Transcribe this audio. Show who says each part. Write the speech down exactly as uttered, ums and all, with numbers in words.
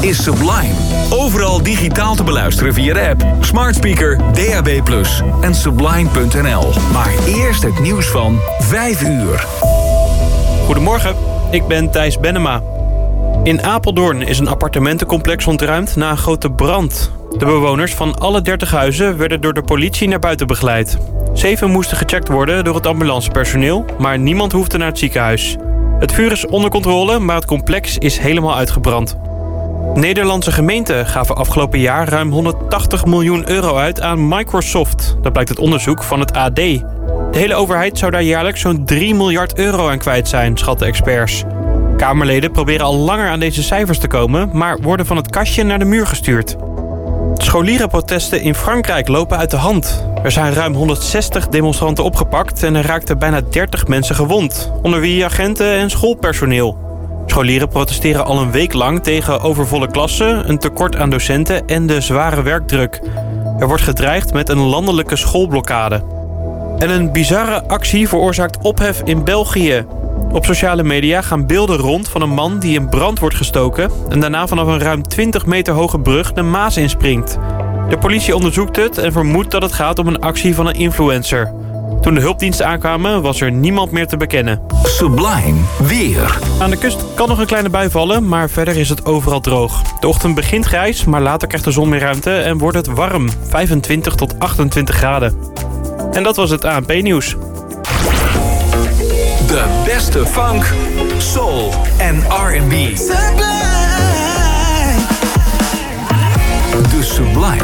Speaker 1: is Sublime. Overal digitaal te beluisteren via de app, smart speaker, D A B plus en sublime punt n l. Maar eerst het nieuws van vijf uur.
Speaker 2: Goedemorgen, ik ben Thijs Bennema. In Apeldoorn is een appartementencomplex ontruimd na een grote brand. De bewoners van alle dertig huizen werden door de politie naar buiten begeleid. Zeven moesten gecheckt worden door het ambulancepersoneel, maar niemand hoefde naar het ziekenhuis. Het vuur is onder controle, maar het complex is helemaal uitgebrand. Nederlandse gemeenten gaven afgelopen jaar ruim honderdtachtig miljoen euro uit aan Microsoft. Dat blijkt uit onderzoek van het A D. De hele overheid zou daar jaarlijks zo'n drie miljard euro aan kwijt zijn, schatten experts. Kamerleden proberen al langer aan deze cijfers te komen, maar worden van het kastje naar de muur gestuurd. Scholierenprotesten in Frankrijk lopen uit de hand. Er zijn ruim honderdzestig demonstranten opgepakt en er raakten bijna dertig mensen gewond, onder wie agenten en schoolpersoneel. Scholieren protesteren al een week lang tegen overvolle klassen, een tekort aan docenten en de zware werkdruk. Er wordt gedreigd met een landelijke schoolblokkade. En een bizarre actie veroorzaakt ophef in België. Op sociale media gaan beelden rond van een man die in brand wordt gestoken en daarna vanaf een ruim twintig meter hoge brug de Maas inspringt. De politie onderzoekt het en vermoedt dat het gaat om een actie van een influencer. Toen de hulpdiensten aankwamen was er niemand meer te bekennen.
Speaker 1: Sublime weer.
Speaker 2: Aan de kust kan nog een kleine bui vallen, maar verder is het overal droog. De ochtend begint grijs, maar later krijgt de zon meer ruimte en wordt het warm. vijfentwintig tot achtentwintig graden. En dat was het A N P-nieuws.
Speaker 1: De beste funk, soul en R en B.
Speaker 3: Sublime.
Speaker 1: De Sublime